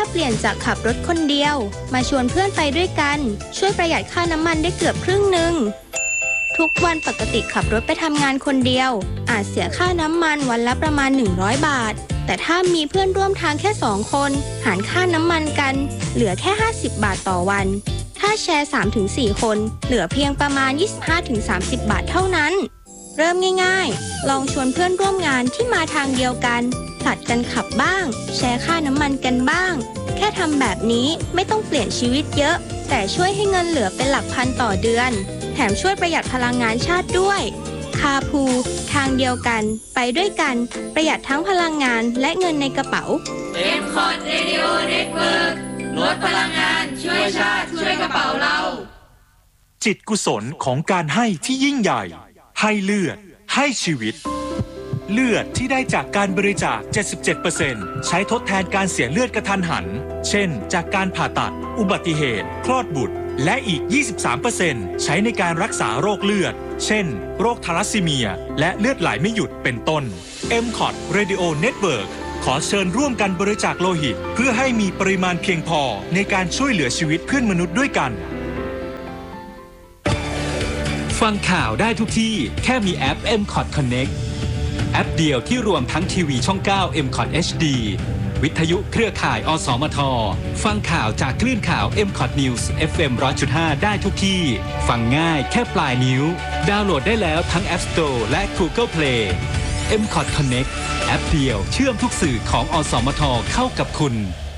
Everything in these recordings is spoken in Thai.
เปลี่ยนจากขับรถคนเดียวมาชวนเพื่อนไปด้วยกันช่วยประหยัดค่าน้ำมันได้เกือบครึ่งหนึ่งทุกวันปกติขับรถไปทำงานคนเดียวอาจเสียค่าน้ำมันวันละประมาณ100บาทแต่ถ้ามีเพื่อนร่วมทางแค่2คนหารค่าน้ำมันกันเหลือแค่50บาทต่อวันถ้าแชร์ 3-4 คนเหลือเพียงประมาณ 25-30 บาทเท่านั้นเริ่มง่ายๆลองชวนเพื่อนร่วมงานที่มาทางเดียวกันผลัดกันขับบ้างแชร์ค่าน้ำมันกันบ้างแค่ทำแบบนี้ไม่ต้องเปลี่ยนชีวิตเยอะแต่ช่วยให้เงินเหลือเป็นหลักพันต่อเดือนแถมช่วยประหยัดพลังงานชาติด้วยคาพูทางเดียวกันไปด้วยกันประหยัดทั้งพลังงานและเงินในกระเป๋า M-Cot Radio Network ลดพลังงานช่วยชาติช่วยกระเป๋าเราจิตกุศลของการให้ที่ยิ่งใหญ่ให้เลือดให้ชีวิตเลือดที่ได้จากการบริจาค 77% ใช้ทดแทนการเสียเลือดกระทันหันเช่นจากการผ่าตัดอุบัติเหตุคลอดบุตรและอีก 23% ใช้ในการรักษาโรคเลือดเช่นโรคทาลัสซีเมียและเลือดไหลไม่หยุดเป็นต้น M-Cot Radio Network ขอเชิญร่วมกันบริจาคโลหิตเพื่อให้มีปริมาณเพียงพอในการช่วยเหลือชีวิตเพื่อนมนุษย์ด้วยกันฟังข่าวได้ทุกที่แค่มีแอป M-Cot Connect แอปเดียวที่รวมทั้งทีวีช่อง 9 M-Cot HD วิทยุเครือข่ายอสมทฟังข่าวจากคลื่นข่าว M-Cot News FM 100.5 ได้ทุกที่ฟังง่ายแค่ปลายนิ้วดาวน์โหลดได้แล้วทั้ง App Store และ Google Play M-Cot Connect แอปเดียวเชื่อมทุกสื่อของอสมทเข้ากับคุณ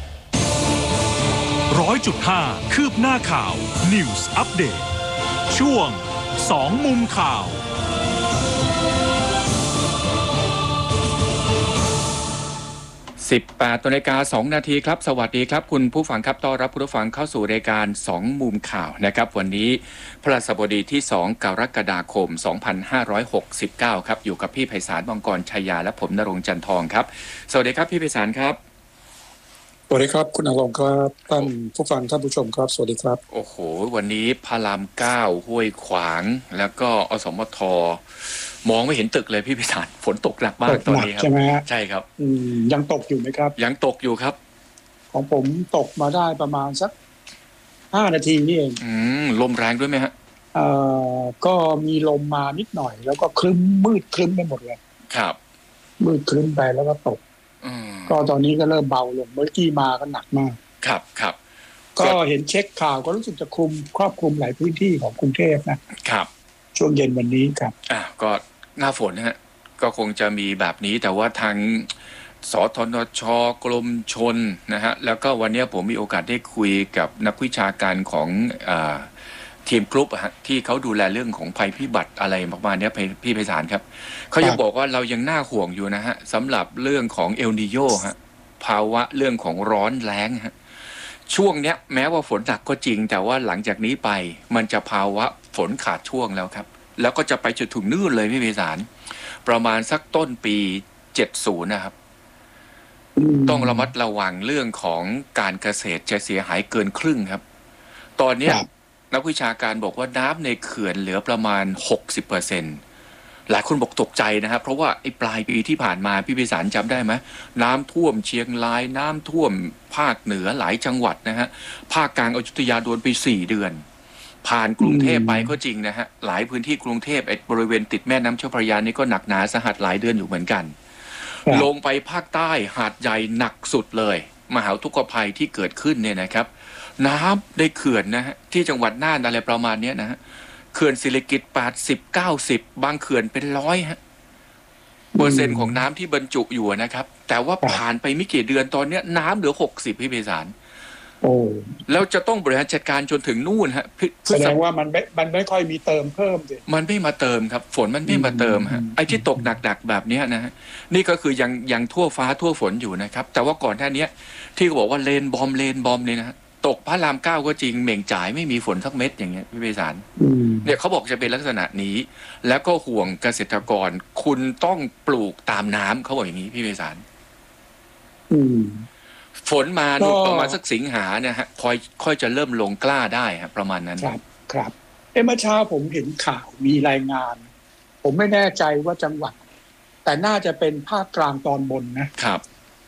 100.5 คืบหน้าข่าว News Update ช่วง2มุมข่าว 18:02 นาทีครับสวัสดีครับคุณผู้ฟังครับต้อนรับผู้ฟังเข้าสู่รายการ2มุมข่าวนะครับวันนี้พฤหัสบดีที่2กรกฎาคม2569ครับอยู่กับพี่ไพศาลมังกรชัยยาและผมณรงค์จันทองครับสวัสดีครับพี่ไพศาลครับสวัสดีครับคุณณรงค์ครับท่านผู้ฟังท่านผู้ชมครับสวัสดีครับโอ้โหวันนี้พระราม9ห้วยขวางแล้วก็อสมทมองไม่เห็นตึกเลยพี่พิสารฝนตกหนักมากตอนนี้ครับใช่ไหมฮะใช่ครับยังตกอยู่ไหมครับยังตกอยู่ครับของผมตกมาได้ประมาณสัก5นาทีนี่เองลมแรงด้วยไหมฮะก็มีลมมานิดหน่อยแล้วก็ครึ้มมืดครึ้มไปหมดเลยครับมืดครึ้มไปแล้วก็ตกก็ตอนนี้ก็เริ่มเบาลงเมื่อกี้มาก็หนักมากครับครับก็เห็นเช็คข่าวก็รู้สึกจะครอบคลุมหลายพื้นที่ของกรุงเทพนะครับช่วงเย็นวันนี้ครับก็หน้าฝนนะฮะก็คงจะมีแบบนี้แต่ว่าทางสทนช.กรมชลนะฮะแล้วก็วันนี้ผมมีโอกาสได้คุยกับนักวิชาการของทีมกรุ๊ปที่เขาดูแลเรื่องของภัยพิบัติอะไรประมาณนี้พี่ไพศาลครับเขายังบอกว่าเรายังน่าห่วงอยู่นะฮะสำหรับเรื่องของเอลนีโญฮะภาวะเรื่องของร้อนแล้งฮะช่วงเนี้ยแม้ว่าฝนหนักก็จริงแต่ว่าหลังจากนี้ไปมันจะภาวะฝนขาดช่วงแล้วครับแล้วก็จะไปจนถึงนู่นเลยพี่ไพศาลประมาณสักต้นปี70นะครับต้องระมัดระวังเรื่องของการเกษตรจะเสียหายเกินครึ่งครับตอนนี้นักวิชาการบอกว่าน้ำในเขื่อนเหลือประมาณ 60%หลายคนบอกตกใจนะครับเพราะว่าไอ้ปลายปีที่ผ่านมาพี่ไพศาลจำได้ไหมน้ำท่วมเชียงรายน้ำท่วมภาคเหนือหลายจังหวัดนะฮะภาคกลางอยุธยาโดนไป4 เดือนผ่านกรุงเทพไปก็จริงนะฮะหลายพื้นที่กรุงเทพบริเวณติดแม่น้ำเจ้าพระยานี่ก็หนักหนาสาหัสหลายเดือนอยู่เหมือนกันลงไปภาคใต้หาดใหญ่หนักสุดเลยมหาอุทกภัยที่เกิดขึ้นเนี่ยนะครับน้ำในเขื่อนนะฮะที่จังหวัดน่านอะไรประมาณนี้นะฮะเขื่อนศิริกิติ์80-90บางเขื่อนเป็น100ฮะเปอร์เซ็นต์ของน้ำที่บรรจุอยู่นะครับแต่ว่าผ่านไปไม่กี่เดือนตอนนี้น้ำเหลือ60พี่ไพศาลแล้วจะต้องบริหารจัดการจนถึงนู่นฮะแสดงว่ามันไม่ค่อยมีเติมเพิ่มสิมันไม่มาเติมครับฝนมันไม่มาเติมฮะไอ้ที่ตกหนักๆแบบนี้นะฮะนี่ก็คือยังทั่วฟ้าทั่วฝนอยู่นะครับแต่ว่าก่อนหน้านี้ที่เขาบอกว่าเลนบอมเนี่ยนะฮะตกพระราม9ก็จริงเหม่งจ่ายไม่มีฝนสักเม็ดอย่างเงี้ยพี่ไพศาลเนี่ยเขาบอกจะเป็นลักษณะนี้แล้วก็ห่วงเกษตรกรคุณต้องปลูกตามน้ำเขาบอกอย่างนี้พี่ไพศาลฝนมาดูประมาณสักสิงหาเนี่ยฮะค่อยจะเริ่มลงกล้าได้ฮะประมาณนั้นครับเมื่อเช้าผมเห็นข่าวมีรายงานผมไม่แน่ใจว่าจังหวัดแต่น่าจะเป็นภาคกลางตอนบนนะครับ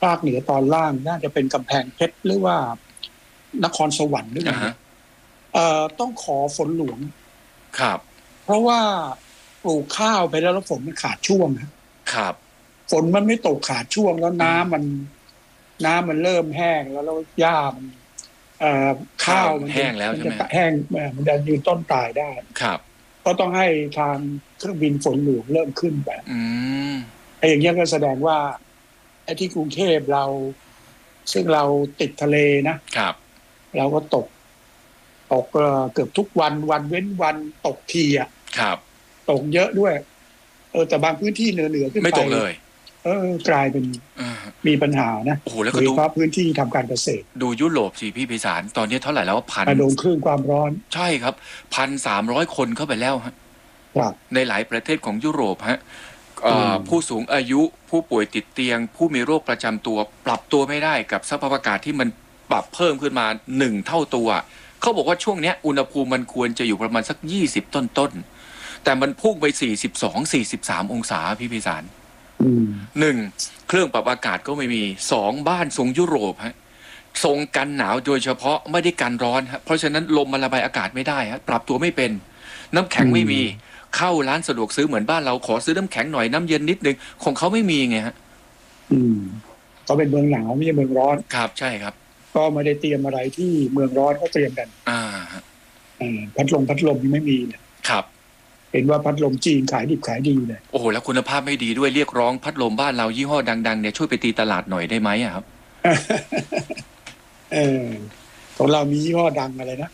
ภาคเหนือตอนล่างน่าจะเป็นกำแพงเพชรหรือว่านครสวรรค์ด้วยนะต้องขอฝนหลวงครับเพราะว่าปลูกข้าวไปแล้วฝนมันขาดช่วงครับฝนมันไม่ตกขาดช่วงแล้วน้ำมันเริ่มแห้งแล้วหญ้ามันข้าวมันแห้งแล้วใช่ไหมแห้งมันจะยืนต้นตายได้ครับก็ต้องให้ทางเครื่องบินฝนหลวงเริ่มขึ้นไปไอ้อย่างเงี้ยก็แสดงว่าไอ้ที่กรุงเทพเราซึ่งเราติดทะเลนะครับเราก็ตกเกือบทุกวันเว้นวันตกทีอ่ะครับตกเยอะด้วยแต่บางพื้นที่เหนือขึ้นไปไม่ตกเลยกลายเป็นมีปัญหานะโอ้โหแล้วก็ดูพื้นที่ทำการเกษตรดูยุโรปสิพี่ไพศาลตอนนี้เท่าไหร่แล้วพันโดนคลื่นความร้อนใช่ครับ 1,300 คนเข้าไปแล้วฮะในหลายประเทศของยุโรปฮะผู้สูงอายุผู้ป่วยติดเตียงผู้มีโรคประจำตัวปรับตัวไม่ได้กับสภาพอากาศที่มันปรับเพิ่มขึ้นมา1 เท่าตัวเขาบอกว่าช่วงนี้อุณหภูมิมันควรจะอยู่ประมาณสัก20ต้นแต่มันพุ่งไป42-43 องศาพี่ไพศาล1เครื่องปรับอากาศก็ไม่มี2บ้านทรงยุโรปฮะทรงกันหนาวโดยเฉพาะไม่ได้กันร้อนฮะเพราะฉะนั้นลมมันระบายอากาศไม่ได้ฮะปรับตัวไม่เป็นน้ำแข็งไม่มีเข้าร้านสะดวกซื้อเหมือนบ้านเราขอซื้อน้ำแข็งหน่อยน้ำเย็นนิดนึงของเขาไม่มีไงฮะเขาเป็นเมืองหนาวไม่ใช่เมืองร้อนครับใช่ครับก็ไม่ได้เตรียมอะไรที่เมืองร้อนก็เตรียมกันพัดลมยังไม่มีเลยครับเห็นว่าพัดลมจีนขายดิบขายดีเลยโอ้โหแล้วคุณภาพไม่ดีด้วยเรียกร้องพัดลมบ้านเรายี่ห้อดังๆเนี่ยช่วยไปตีตลาดหน่อยได้ไหมครับของเรามียี่ห้อดังอะไรนะ